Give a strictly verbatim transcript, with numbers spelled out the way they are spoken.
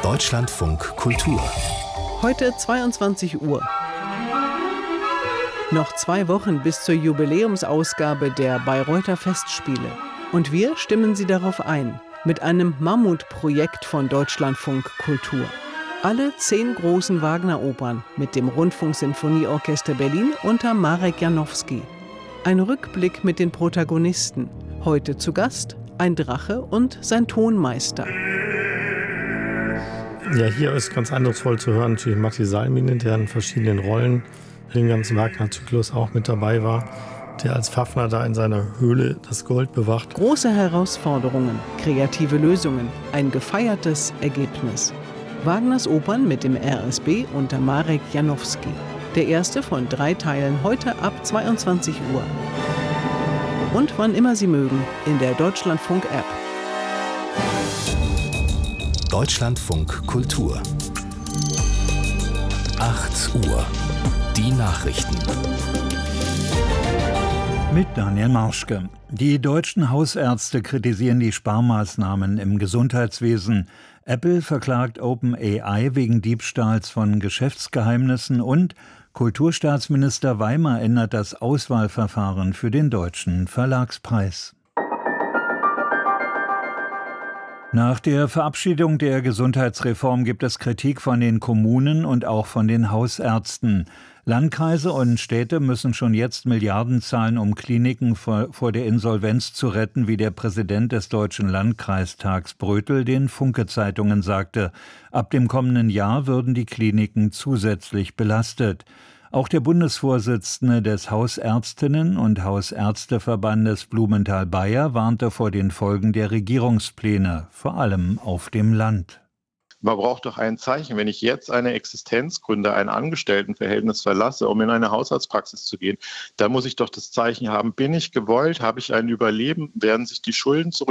Deutschlandfunk Kultur. Heute zweiundzwanzig Uhr. Noch zwei Wochen bis zur Jubiläumsausgabe der Bayreuther Festspiele. Und wir stimmen Sie darauf ein, mit einem Mammutprojekt von Deutschlandfunk Kultur. Alle zehn großen Wagner-Opern mit dem Rundfunksinfonieorchester Berlin unter Marek Janowski. Ein Rückblick mit den Protagonisten. Heute zu Gast ein Drache und sein Tonmeister. Ja, hier ist ganz eindrucksvoll zu hören, natürlich Matti Salminen, der in verschiedenen Rollen in dem ganzen Wagner-Zyklus auch mit dabei war, der als Fafner da in seiner Höhle das Gold bewacht. Große Herausforderungen, kreative Lösungen, ein gefeiertes Ergebnis. Wagners Opern mit dem R S B unter Marek Janowski. Der erste von drei Teilen heute ab zweiundzwanzig Uhr. Und wann immer Sie mögen, in der Deutschlandfunk-App. Deutschlandfunk Kultur. acht Uhr. Die Nachrichten. Mit Daniel Marschke. Die deutschen Hausärzte kritisieren die Sparmaßnahmen im Gesundheitswesen. Apple verklagt OpenAI wegen Diebstahls von Geschäftsgeheimnissen und Kulturstaatsminister Weimer ändert das Auswahlverfahren für den Deutschen Verlagspreis. Nach der Verabschiedung der Gesundheitsreform gibt es Kritik von den Kommunen und auch von den Hausärzten. Landkreise und Städte müssen schon jetzt Milliarden zahlen, um Kliniken vor, vor der Insolvenz zu retten, wie der Präsident des Deutschen Landkreistags Brötel den Funke-Zeitungen sagte. Ab dem kommenden Jahr würden die Kliniken zusätzlich belastet. Auch der Bundesvorsitzende des Hausärztinnen- und Hausärzteverbandes Blumenthal-Bayer warnte vor den Folgen der Regierungspläne, vor allem auf dem Land. Man braucht doch ein Zeichen. Wenn ich jetzt eine Existenz gründe, ein Angestelltenverhältnis verlasse, um in eine Hausarztpraxis zu gehen, dann muss ich doch das Zeichen haben, bin ich gewollt, habe ich ein Überleben, werden sich die Schulden zurück